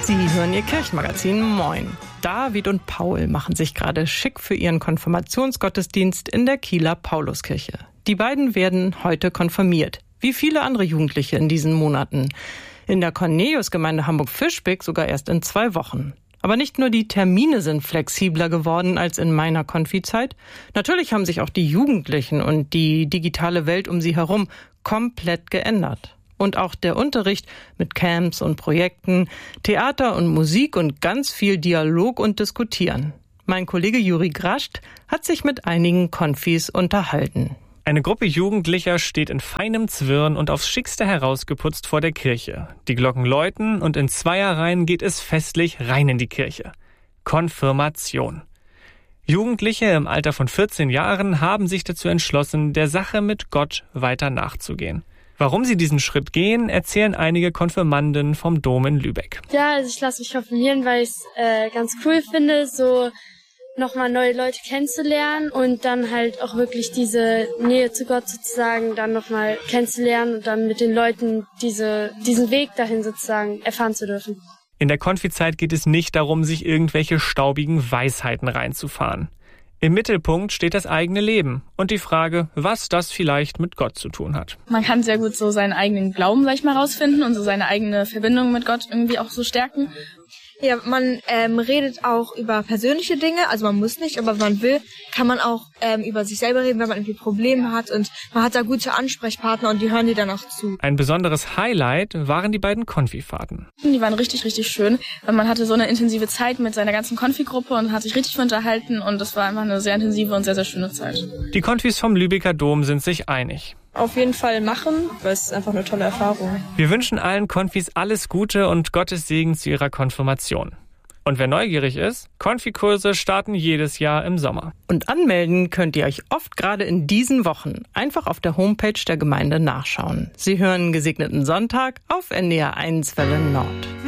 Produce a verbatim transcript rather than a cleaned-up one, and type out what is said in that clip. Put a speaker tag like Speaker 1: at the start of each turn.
Speaker 1: Sie hören Ihr Kirchenmagazin Moin. David und Paul machen sich gerade schick für ihren Konfirmationsgottesdienst in der Kieler Pauluskirche. Die beiden werden heute konfirmiert, wie viele andere Jugendliche in diesen Monaten. In der Corneliusgemeinde Hamburg-Fischbeck sogar erst in zwei Wochen. Aber nicht nur die Termine sind flexibler geworden als in meiner Konfizeit. Natürlich haben sich auch die Jugendlichen und die digitale Welt um sie herum komplett geändert. Und auch der Unterricht mit Camps und Projekten, Theater und Musik und ganz viel Dialog und Diskutieren. Mein Kollege Juri Grascht hat sich mit einigen Konfis unterhalten.
Speaker 2: Eine Gruppe Jugendlicher steht in feinem Zwirn und aufs Schickste herausgeputzt vor der Kirche. Die Glocken läuten und in Zweierreihen geht es festlich rein in die Kirche. Konfirmation. Jugendliche im Alter von vierzehn Jahren haben sich dazu entschlossen, der Sache mit Gott weiter nachzugehen. Warum sie diesen Schritt gehen, erzählen einige Konfirmanden vom Dom in Lübeck.
Speaker 3: Ja, also ich lasse mich konfirmieren, weil ich es äh, ganz cool finde, so nochmal neue Leute kennenzulernen und dann halt auch wirklich diese Nähe zu Gott sozusagen dann nochmal kennenzulernen und dann mit den Leuten diese, diesen Weg dahin sozusagen erfahren zu dürfen.
Speaker 2: In der Konfizeit geht es nicht darum, sich irgendwelche staubigen Weisheiten reinzufahren. Im Mittelpunkt steht das eigene Leben und die Frage, was das vielleicht mit Gott zu tun hat.
Speaker 4: Man kann sehr gut so seinen eigenen Glauben, sag ich mal, rausfinden und so seine eigene Verbindung mit Gott irgendwie auch so stärken.
Speaker 5: Ja, man ähm, redet auch über persönliche Dinge, also man muss nicht, aber wenn man will, kann man auch ähm, über sich selber reden, wenn man irgendwie Probleme hat und man hat da gute Ansprechpartner und die hören dir dann auch zu.
Speaker 2: Ein besonderes Highlight waren die beiden Konfifahrten.
Speaker 4: Die waren richtig, richtig schön, weil man hatte so eine intensive Zeit mit seiner ganzen Konfigruppe und hat sich richtig unterhalten und das war einfach eine sehr intensive und sehr, sehr schöne Zeit.
Speaker 2: Die Konfis vom Lübecker Dom sind sich einig.
Speaker 6: Auf jeden Fall machen, weil es ist einfach eine tolle Erfahrung.
Speaker 2: Wir wünschen allen Konfis alles Gute und Gottes Segen zu ihrer Konfirmation. Und wer neugierig ist, Konfikurse starten jedes Jahr im Sommer.
Speaker 1: Und anmelden könnt ihr euch oft gerade in diesen Wochen einfach auf der Homepage der Gemeinde nachschauen. Sie hören Gesegneten Sonntag auf N D R eins Welle Nord.